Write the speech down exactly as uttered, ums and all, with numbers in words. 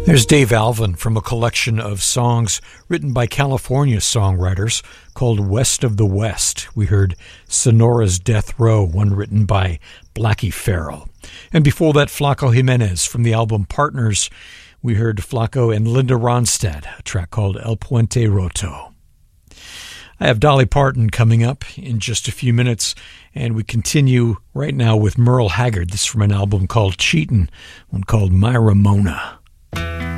There's Dave Alvin from a collection of songs written by California songwriters called West of the West. We heard Sonora's Death Row, one written by Blackie Farrell. And before that, Flaco Jimenez from the album Partners. We heard Flaco and Linda Ronstadt, a track called El Puente Roto. I have Dolly Parton coming up in just a few minutes, and we continue right now with Merle Haggard. This is from an album called Cheatin', one called My Ramona.